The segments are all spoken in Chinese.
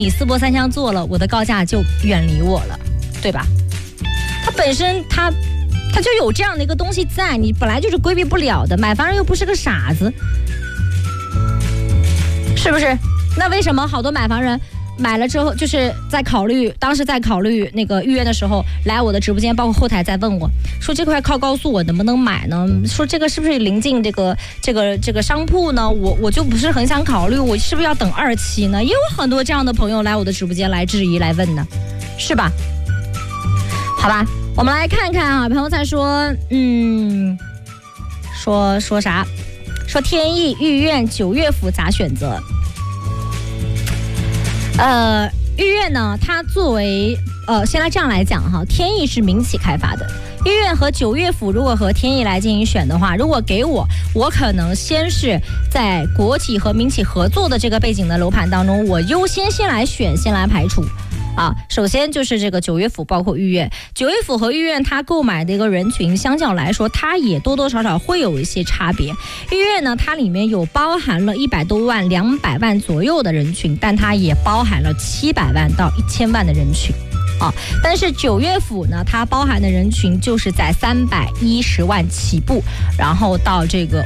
你四波三枪做了，我的高价就远离我了，对吧？它本身它就有这样的一个东西在，你本来就是规避不了的。买房人又不是个傻子，是不是？那为什么好多买房人买了之后，就是当时在考虑那个预约的时候，来我的直播间，包括后台在问我说这块靠高速我能不能买呢？说这个是不是临近这个商铺呢？我就不是很想考虑，我是不是要等2期呢？也有很多这样的朋友来我的直播间来质疑来问呢，是吧？好吧，我们来看看啊，朋友在说，说啥？说天意、御苑、九岳府咋选择？御苑呢，它作为先来这样来讲哈，天意是民企开发的，御苑和九岳府如果和天意来进行选的话，如果给我可能先是在国企和民企合作的这个背景的楼盘当中，我优先先来选，先来排除。首先就是这个九岳府，包括御苑。九岳府和御苑它购买的一个人群相较来说，它也多多少少会有一些差别。御苑呢，它里面有包含了100多万、200万左右的人群，但它也包含了700万到1000万的人群。但是九岳府呢，它包含的人群就是在310万起步，然后到这个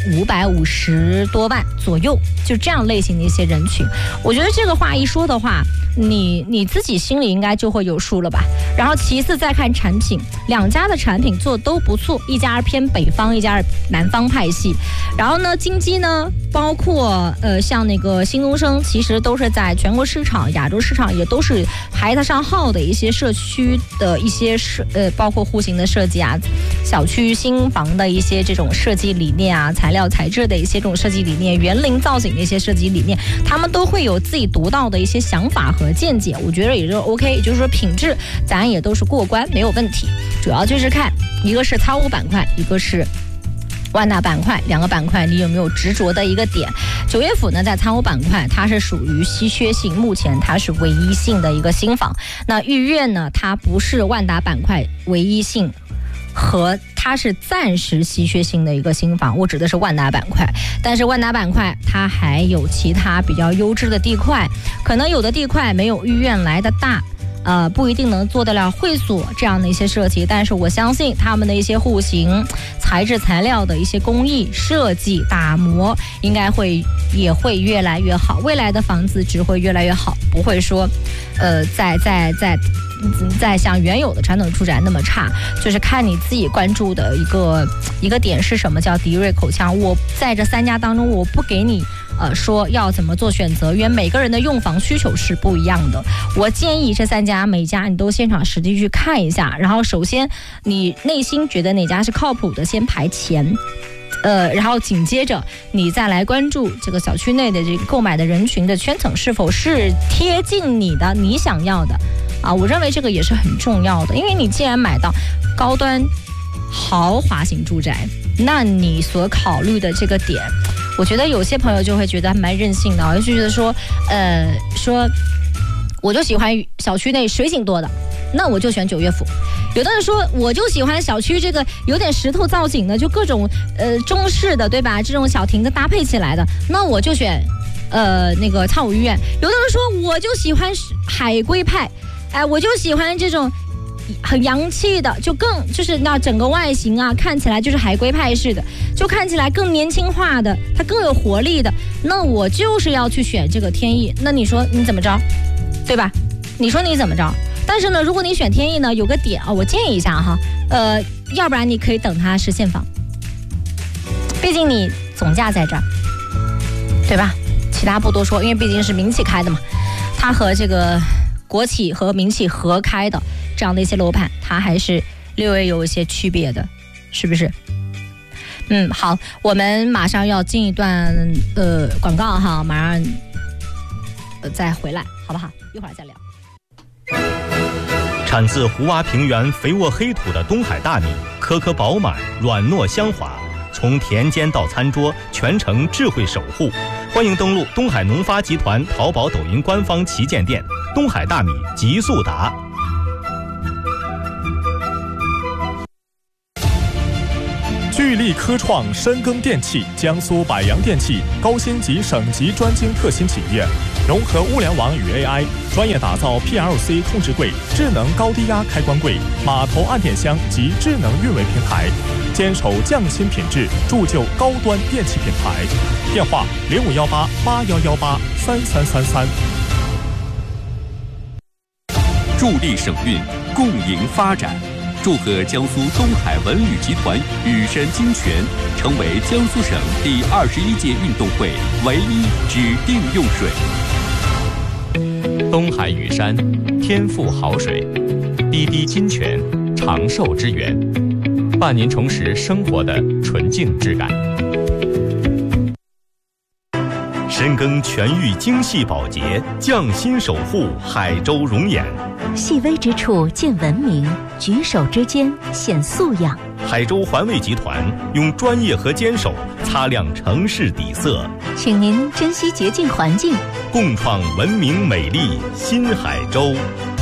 550多万左右，就这样类型的一些人群。我觉得这个话一说的话，你自己心里应该就会有数了吧。然后其次再看产品，两家的产品做的都不错，一家偏北方，一家南方派系。然后呢，金基呢，包括像那个新东升，其实都是在全国市场、亚洲市场也都是排得上号的一些社区的一些包括户型的设计啊，小区新房的一些这种设计理念啊，材料材质的一些这种设计理念，园林造景的一些设计理念，他们都会有自己独到的一些想法和见解，我觉得也就 OK， 也就是说品质咱也都是过关，没有问题。主要就是看一个是仓务板块，一个是万达板块，两个板块你有没有执着的一个点。九岳府呢，在仓务板块它是属于稀缺性，目前它是唯一性的一个新房。那御苑呢，它不是万达板块唯一性，和它是暂时稀缺性的一个新房，我指的是万达板块。但是万达板块它还有其他比较优质的地块，可能有的地块没有御苑来的大，不一定能做得了会所这样的一些设计，但是我相信他们的一些户型、材质、材料的一些工艺设计打磨，应该也会越来越好。未来的房子只会越来越好，不会说，再像原有的传统住宅那么差。就是看你自己关注的一个点是什么，叫迪瑞口腔。我在这3家当中，我不给你说要怎么做选择，因为每个人的用房需求是不一样的。我建议这3家每家你都现场实地去看一下，然后首先你内心觉得哪家是靠谱的，先排前。然后紧接着你再来关注这个小区内的这个购买的人群的圈层是否是贴近你想要的啊，我认为这个也是很重要的。因为你既然买到高端豪华型住宅，那你所考虑的这个点，我觉得有些朋友就会觉得蛮任性的，就觉得说我就喜欢小区内水景多的，那我就选九岳府。有的人说我就喜欢小区这个有点石头造景的，就各种中式的，对吧？这种小亭子搭配起来的，那我就选那个仓务御苑。有的人说我就喜欢海归派，我就喜欢这种很洋气的，就是那整个外形啊，看起来就是海归派式的，就看起来更年轻化的，它更有活力的，那我就是要去选这个天意。那你说你怎么着，对吧？你说你怎么着？但是呢，如果你选天意呢，有个点啊，我建议一下哈，要不然你可以等它实现房，毕竟你总价在这儿，对吧？其他不多说，因为毕竟是民企开的嘛，它和这个国企和民企合开的这样的一些楼盘，它还是略微有一些区别的，是不是？好，我们马上要进一段广告哈，马上再回来，好不好？一会儿再聊。 产自胡洼平原肥沃黑土的东海大米，颗颗饱满，软糯香滑，从田间到餐桌，全程智慧守护。欢迎登录东海农发集团淘宝、抖音官方旗舰店，东海大米极速达。 聚力科创深耕电器，江苏百洋电器高新级省级专精特新企业， 融合物联网与 AI， 专业打造 PLC 控制柜、智能高低压开关柜、码头按电箱及智能运维平台，坚守匠心品质，铸就高端电器品牌。电话051881183333。 助力省运，共赢发展。祝贺江苏东海文旅集团羽山金泉成为江苏省第21届运动会唯一指定用水。 东海羽山，天赋好水，滴滴金泉，长寿之源，伴您重拾生活的纯净质感。深耕全域精细保洁，匠心守护海州容颜。 细微之处见文明，举手之间显素养。 海州环卫集团用专业和坚守擦亮城市底色， 请您珍惜洁净环境， 共创文明美丽新海州。